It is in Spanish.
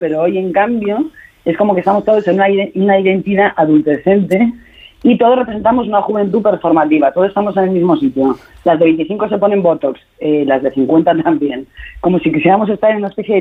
pero hoy en cambio es como que estamos todos en una identidad adultescente y todos representamos una juventud performativa, todos estamos en el mismo sitio. Las de 25 se ponen botox, las de 50 también, como si quisiéramos estar en una especie de